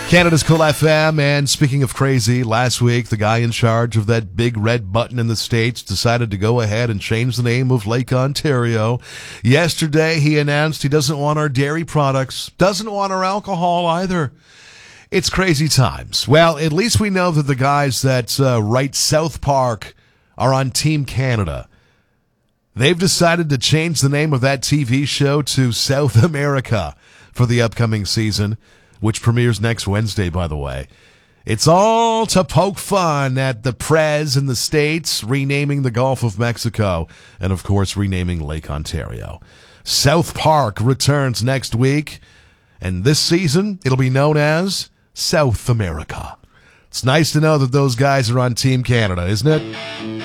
Canada's Cool FM, and speaking of crazy, last week the guy in charge of that big red button in the States decided to go ahead and change the name of Lake Ontario. Yesterday he announced he doesn't want our dairy products, doesn't want our alcohol either. It's crazy times. Well, at least we know that the guys that write South Park are on Team Canada. They've decided to change the name of that TV show to South America for the upcoming season, which premieres next Wednesday, by the way. It's all to poke fun at the Prez in the States, renaming the Gulf of Mexico, and of course renaming Lake Ontario. South Park returns next week, and this season it'll be known as South America. It's nice to know that those guys are on Team Canada, isn't it?